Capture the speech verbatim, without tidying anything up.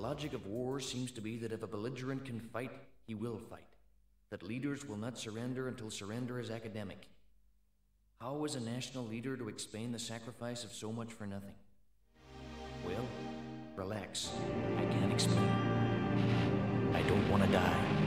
logic of war seems to be that if a belligerent can fight, he will fight. That leaders will not surrender until surrender is academic. How is a national leader to explain the sacrifice of so much for nothing? Well, relax. I can't explain. I don't want to die.